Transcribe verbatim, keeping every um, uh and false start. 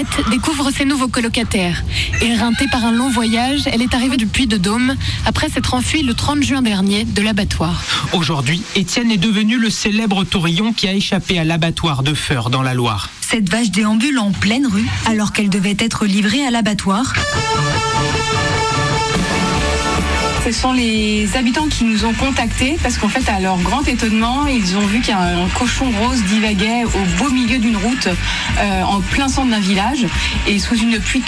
Élisabeth découvre ses nouveaux colocataires. Éreintée par un long voyage, elle est arrivée du Puy-de-Dôme après s'être enfuie le trente juin dernier de l'abattoir. Aujourd'hui, Étienne est devenu le célèbre taurillon qui a échappé à l'abattoir de Feurs dans la Loire. Cette vache déambule en pleine rue alors qu'elle devait être livrée à l'abattoir. Ce sont les habitants qui nous ont contactés parce qu'en fait, à leur grand étonnement, ils ont vu qu'un cochon rose divaguait au beau milieu d'une route, euh, en plein centre d'un village, et sous une pluie